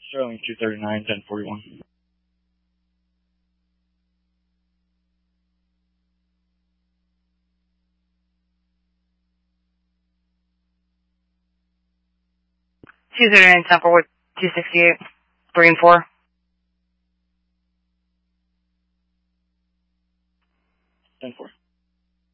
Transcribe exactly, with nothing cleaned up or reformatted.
Sterling two thirty-nine, ten forty-one. two thirty-nine, ten forward, two sixty-eight, three and four.